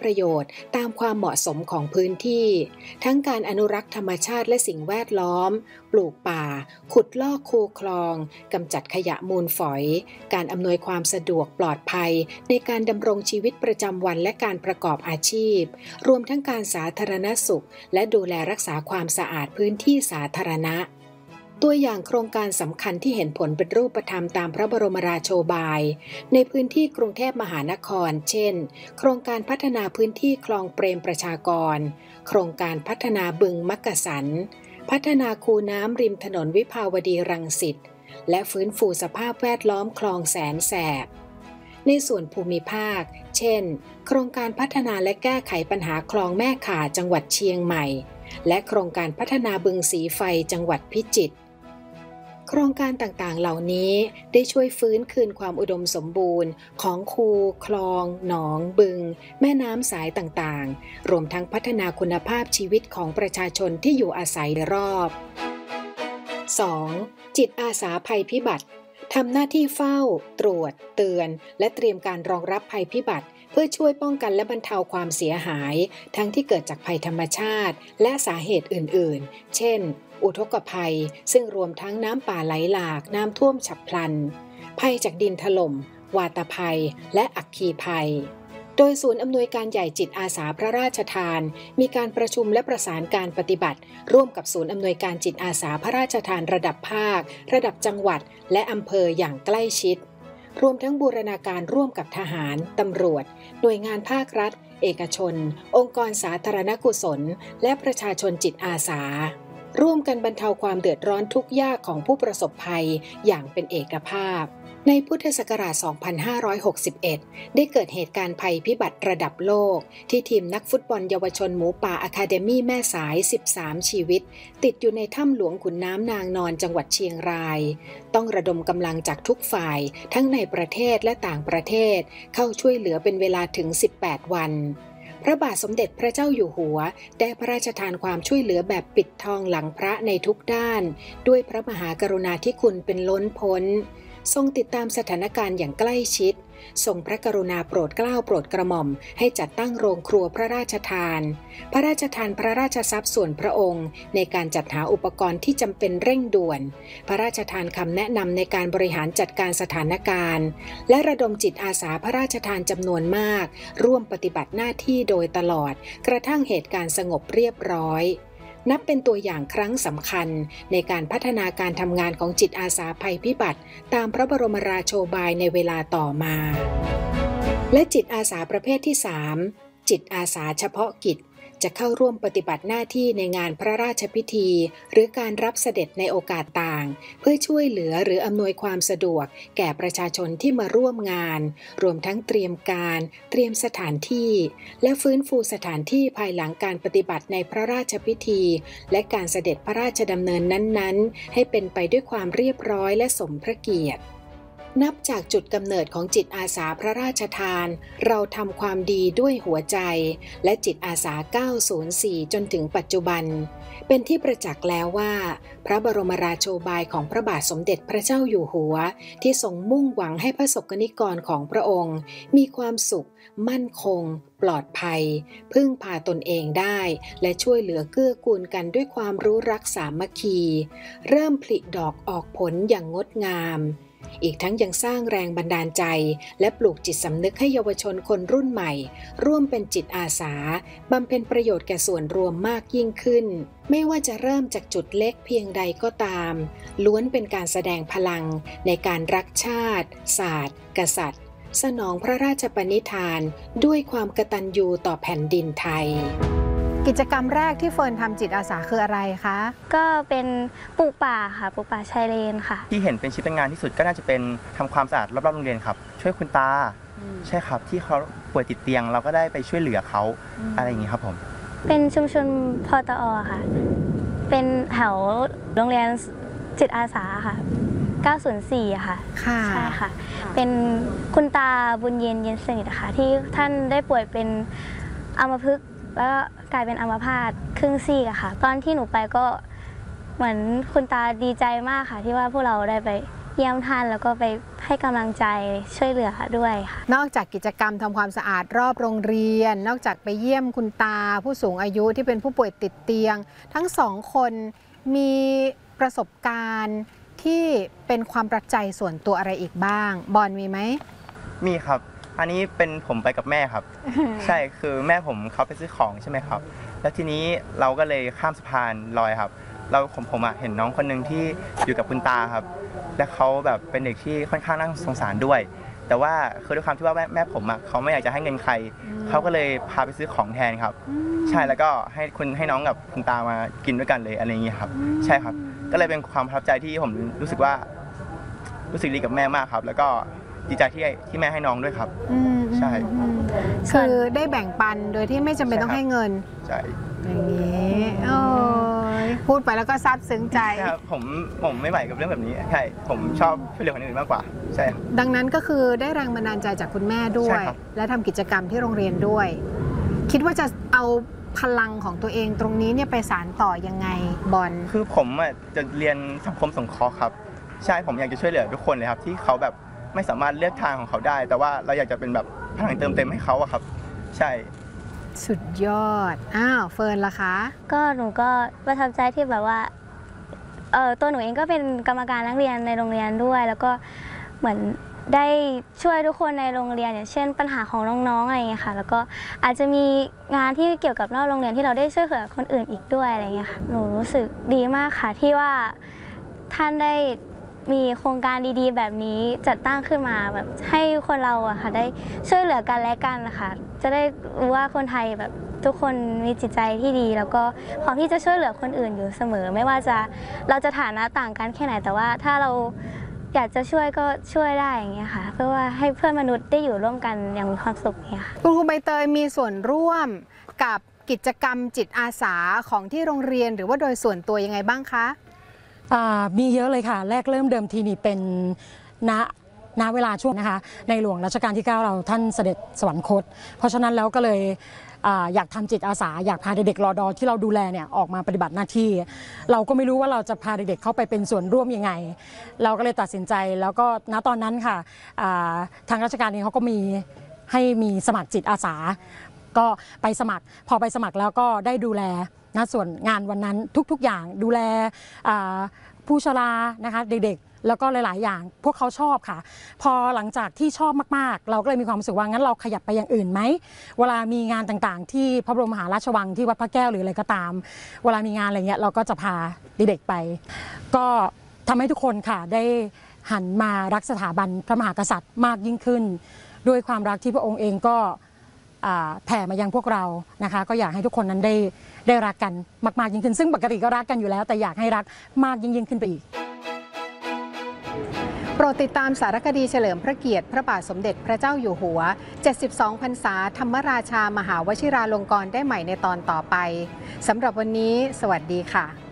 ประโยชน์ตามความเหมาะสมของพื้นที่ทั้งการอนุรักษ์ธรรมชาติและสิ่งแวดล้อมปลูกป่าขุดลอกคูคลองกำจัดขยะมูลฝอยการอำนวยความสะดวกปลอดภัยในการดำรงชีวิตประจำวันและการประกอบอาชีพรวมทั้งการสาธารณสุขและดูแลรักษาความสะอาดพื้นที่สาธารณะตัวอย่างโครงการสำคัญที่เห็นผลเป็นรูปธรรมตามพระบรมราโชบายในพื้นที่กรุงเทพมหานครเช่นโครงการพัฒนาพื้นที่คลองเปรมประชากรโครงการพัฒนาบึงมักกะสันพัฒนาคูน้ำริมถนนวิภาวดีรังสิตและฟื้นฟูสภาพแวดล้อมคลองแสนแสบในส่วนภูมิภาคเช่นโครงการพัฒนาและแก้ไขปัญหาคลองแม่ข่าจังหวัดเชียงใหม่และโครงการพัฒนาบึงสีไฟจังหวัดพิจิตรโครงการต่างๆเหล่านี้ได้ช่วยฟื้นคืนความอุดมสมบูรณ์ของคูคลองหนองบึงแม่น้ำสายต่างๆรวมทั้งพัฒนาคุณภาพชีวิตของประชาชนที่อยู่อาศัยรอบ 2. จิตอาสาภัยพิบัติทำหน้าที่เฝ้าตรวจเตือนและเตรียมการรองรับภัยพิบัติเพื่อช่วยป้องกันและบรรเทาความเสียหายทั้งที่เกิดจากภัยธรรมชาติและสาเหตุอื่นๆเช่นอุทกภัยซึ่งรวมทั้งน้ำป่าไหลหลากน้ำท่วมฉับพลันภัยจากดินถล่มวาตภัยและอัคคีภัยโดยศูนย์อำนวยการใหญ่จิตอาสาพระราชทานมีการประชุมและประสานการปฏิบัติร่วมกับศูนย์อำนวยการจิตอาสาพระราชทานระดับภาคระดับจังหวัดและอำเภออย่างใกล้ชิดรวมทั้งบูรณาการร่วมกับทหารตำรวจหน่วยงานภาครัฐเอกชนองค์กรสาธารณกุศลและประชาชนจิตอาสาร่วมกันบรรเทาความเดือดร้อนทุกข์ยากของผู้ประสบภัยอย่างเป็นเอกภาพในพุทธศักราช 2561 ได้เกิดเหตุการณ์ภัยพิบัติระดับโลกที่ทีมนักฟุตบอลเยาวชนหมูป่าอะคาเดมี่แม่สาย 13 ชีวิตติดอยู่ในถ้ำหลวงขุนน้ำนางนอนจังหวัดเชียงรายต้องระดมกำลังจากทุกฝ่ายทั้งในประเทศและต่างประเทศเข้าช่วยเหลือเป็นเวลาถึง 18 วันพระบาทสมเด็จพระเจ้าอยู่หัวได้พระราชทานความช่วยเหลือแบบปิดทองหลังพระในทุกด้านด้วยพระมหากรุณาธิคุณเป็นล้นพ้นทรงติดตามสถานการณ์อย่างใกล้ชิดทรงพระกรุณาโปรดเกล้าโปรดกระหม่อมให้จัดตั้งโรงครัวพระราชทานพระราชทานพระราชทรัพย์ส่วนพระองค์ในการจัดหาอุปกรณ์ที่จำเป็นเร่งด่วนพระราชทานคำแนะนำในการบริหารจัดการสถานการณ์และระดมจิตอาสาพระราชทานจำนวนมากร่วมปฏิบัติหน้าที่โดยตลอดกระทั่งเหตุการณ์สงบเรียบร้อยนับเป็นตัวอย่างครั้งสำคัญในการพัฒนาการทำงานของจิตอาสาภัยพิบัติตามพระบรมราโชบายในเวลาต่อมาและจิตอาสาประเภทที่ 3 จิตอาสาเฉพาะกิจจะเข้าร่วมปฏิบัติหน้าที่ในงานพระราชพิธีหรือการรับเสด็จในโอกาสต่างเพื่อช่วยเหลือหรืออำนวยความสะดวกแก่ประชาชนที่มาร่วมงานรวมทั้งเตรียมการเตรียมสถานที่และฟื้นฟูสถานที่ภายหลังการปฏิบัติในพระราชพิธีและการเสด็จพระราชดำเนินนั้นๆให้เป็นไปด้วยความเรียบร้อยและสมพระเกียรตินับจากจุดกำเนิดของจิตอาสาพระราชทานเราทำความดีด้วยหัวใจและจิตอาสา904จนถึงปัจจุบันเป็นที่ประจักษ์แล้วว่าพระบรมราโชบายของพระบาทสมเด็จพระเจ้าอยู่หัวที่ทรงมุ่งหวังให้พระสกนิกรของพระองค์มีความสุขมั่นคงปลอดภัยพึ่งพาตนเองได้และช่วยเหลือเกื้อกูลกันด้วยความรู้รักสามัคคีเริ่มผลิดอกออกผลอย่างงดงามอีกทั้งยังสร้างแรงบันดาลใจและปลูกจิตสำนึกให้เยาวชนคนรุ่นใหม่ร่วมเป็นจิตอาสาบำเพ็ญประโยชน์แก่ส่วนรวมมากยิ่งขึ้นไม่ว่าจะเริ่มจากจุดเล็กเพียงใดก็ตามล้วนเป็นการแสดงพลังในการรักชาติศาสตร์กษัตริย์สนองพระราชปณิธานด้วยความกตัญญูต่อแผ่นดินไทยกิจกรรมแรกที่เฟิร์นทำจิตอาสาคืออะไรคะก็เป็นปลูกป่าค่ะปลูกป่าชายเลนค่ะที่เห็นเป็นชิ้นเป็นงานที่สุดก็น่าจะเป็นทำความสะอาดรอบๆโรงเรียนครับช่วยคุณตาใช่ครับที่เขาป่วยติดเตียงเราก็ได้ไปช่วยเหลือเขาอะไรอย่างนี้ครับผมเป็นชุมชนพตอค่ะเป็นแถวโรงเรียนจิตอาสาค่ะ904ค่ะใช่ค่ะเป็นคุณตาบุญเย็นสนิทค่ะที่ท่านได้ป่วยเป็นอัมพฤกษ์แล้วกลายเป็นอัมพาตครึ่งซีกอะค่ะตอนที่หนูไปก็เหมือนคุณตาดีใจมากค่ะที่ว่าพวกเราได้ไปเยี่ยมท่านแล้วก็ไปให้ให้กำลังใจช่วยเหลือด้วยค่ะนอกจากกิจกรรมทำความสะอาดรอบโรงเรียนนอกจากไปเยี่ยมคุณตาผู้สูงอายุที่เป็นผู้ป่วยติดเตียงทั้ง2 คนมีประสบการณ์ที่เป็นความประทับใจส่วนตัวอะไรอีกบ้างบอลมีไหมมีครับอันนี้เป็นผมไปกับแม่ครับ ใช่คือแม่ผมเขาไปซื้อของใช่ไหมครับแล้วทีนี้เราก็เลยข้ามสะพานลอยครับเราผมเห็นน้องคนหนึ่งที่อยู่กับคุณตาครับและเขาแบบเป็นเด็กที่ค่อนข้างน่าสงสารด้วยแต่ว่าคือด้วยความที่ว่าแม่ผมเขาไม่อยากจะให้เงินใครเขาก็เลยพาไปซื้อของแทนครับใช่แล้วก็ให้น้องกับคุณตามากินด้วยกันเลยอะไรอย่างเงี้ยครับใช่ครับก็เลยเป็นความประทับใจที่ผมรู้สึกดีกับแม่มากครับแล้วก็ดีใจที่แม่ให้น้องด้วยครับใช่คือได้แบ่งปันโดยที่ไม่จำเป็นต้องให้เงินใช่อย่างนี้พูดไปแล้วก็ซาบซึ้งใจครับผมไม่ไหวกับเรื่องแบบนี้ใช่ผมชอบช่วยเหลือคนอื่นมากกว่าใช่ดังนั้นก็คือได้แรงบันดาลใจจากคุณแม่ด้วยและทำกิจกรรมที่โรงเรียนด้วยคิดว่าจะเอาพลังของตัวเองตรงนี้เนี่ยไปสานต่อยังไงบอลคือผมจะเรียนสังคมสงเคราะห์ครับใช่ผมอยากจะช่วยเหลือทุกคนเลยครับที่เขาแบบไม่สามารถเลือกทางของเขาได้แต่ว่าเราอยากจะเป็นแบบพลังเติมเต็มให้เขาอะครับใช่สุดยอดเฟิร์นล่ะคะก็หนูก็ประทับใจที่แบบว่าตัวหนูเองก็เป็นกรรมการนักเรียนในโรงเรียนด้วยแล้วก็เหมือนได้ช่วยทุกคนในโรงเรียนอย่างเช่นปัญหาของน้องๆอะไรอย่างเงี้ยค่ะแล้วก็อาจจะมีงานที่เกี่ยวกับนอกโรงเรียนที่เราได้ช่วยเหลือคนอื่นอีกด้วยอะไรอย่างเงี้ยค่ะหนูรู้สึกดีมากค่ะที่ว่าท่านได้มีโครงการดีๆแบบนี้จัดตั้งขึ้นมาแบบให้คนเราอะค่ะได้ช่วยเหลือกันและกันนะคะจะได้รู้ว่าคนไทยแบบทุกคนมีจิตใจที่ดีแล้วก็พร้อมที่จะช่วยเหลือคนอื่นอยู่เสมอไม่ว่าเราจะฐานะต่างกันแค่ไหนแต่ว่าถ้าเราอยากจะช่วยก็ช่วยได้อย่างเงี้ยค่ะเพื่อว่าให้เพื่อนมนุษย์ได้อยู่ร่วมกันอย่างมีความสุขเนี่ยค่ะคุณครูใบเตยมีส่วนร่วมกับกิจกรรมจิตอาสาของที่โรงเรียนหรือว่าโดยส่วนตัวยังไงบ้างคะมีเยอะเลยค่ะแรกเริ่มเดิมทีนี่เป็นณเวลาช่วงนะคะในหลวงรัชกาลที่ 9เราท่านเสด็จสวรรคตเพราะฉะนั้นแล้วก็เลยอยากทำจิตอาสาอยากพาเด็กๆรอดอที่เราดูแลเนี่ยออกมาปฏิบัติหน้าที่เราก็ไม่รู้ว่าเราจะพาเด็กๆเข้าไปเป็นส่วนร่วมยังไงเราก็เลยตัดสินใจแล้วก็ณตอนนั้นค่ะทางราชการเองเขาก็มีสมัครจิตอาสาก็ไปสมัครพอไปสมัครแล้วก็ได้ดูแลส่วนงานวันนั้นทุกๆอย่างดูแลผู้ชรานะคะเด็กๆแล้วก็หลายๆอย่างพวกเขาชอบค่ะพอหลังจากที่ชอบมากๆเราก็เลยมีความรู้สึกว่างั้นเราขยับไปอย่างอื่นไหมเวลามีงานต่างๆที่พระบรมมหาราชวังที่วัดพระแก้วหรืออะไรก็ตามเวลามีงานอะไรเงี้ยเราก็จะพาเด็กๆไปก็ทำให้ทุกคนค่ะได้หันมารักสถาบันพระมหากษัตริย์มากยิ่งขึ้นด้วยความรักที่พระองค์เองก็แผ่มายังพวกเรานะคะก็อยากให้ทุกคนนั้นได้รักกันมากๆยิ่งขึ้นซึ่งปกติก็รักกันอยู่แล้วแต่อยากให้รักมากยิ่งขึ้นไปอีกโปรดติดตามสารคดีเฉลิมพระเกียรติพระบาทสมเด็จพระเจ้าอยู่หัว72 พรรษาธรรมราชามหาวชิราลงกรณ์ได้ใหม่ในตอนต่อไปสำหรับวันนี้สวัสดีค่ะ